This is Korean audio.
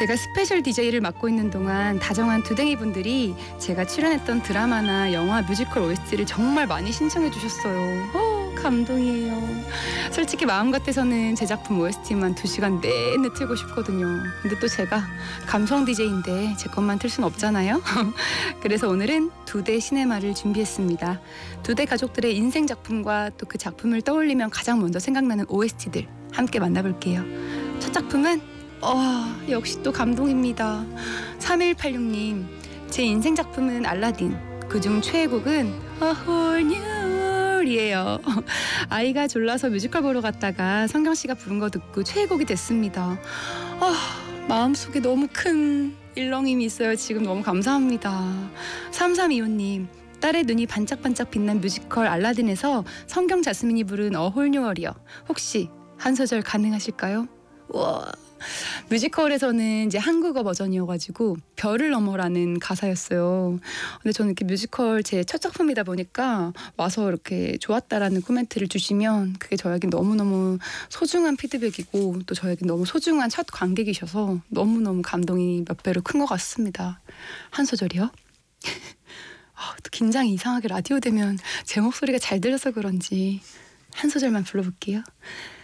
제가 스페셜 DJ를 맡고 있는 동안 다정한 두댕이 분들이 제가 출연했던 드라마나 영화 뮤지컬 OST를 정말 많이 신청해 주셨어요. 감동이에요. 솔직히 마음 같아서는 제 작품 OST만 2시간 내내 틀고 싶거든요. 근데 또 제가 감성 DJ인데 제 것만 틀 순 없잖아요. 그래서 오늘은 2대 시네마를 준비했습니다. 2대 가족들의 인생 작품과 또 그 작품을 떠올리면 가장 먼저 생각나는 OST들 함께 만나볼게요. 첫 작품은 역시 또 감동입니다. 3186님, 제 인생 작품은 알라딘. 그중 최애곡은 A Whole New World이에요. 아이가 졸라서 뮤지컬 보러 갔다가 성경 씨가 부른 거 듣고 최애곡이 됐습니다. 마음속에 너무 큰 일렁임이 있어요. 지금 너무 감사합니다. 3325님, 딸의 눈이 반짝반짝 빛난 뮤지컬 알라딘에서 성경 자스민이 부른 A Whole New World이요. 혹시 한 소절 가능하실까요? 우와. 뮤지컬에서는 이제 한국어 버전이어가지고 별을 넘어라는 가사였어요. 근데 저는 이렇게 뮤지컬 제 첫 작품이다 보니까 와서 이렇게 좋았다라는 코멘트를 주시면 그게 저에겐 너무너무 소중한 피드백이고 또 저에겐 너무 소중한 첫 관객이셔서 너무너무 감동이 몇 배로 큰 것 같습니다. 한 소절이요? 또 긴장이 이상하게 라디오 되면 제 목소리가 잘 들려서 그런지 한 소절만 불러볼게요.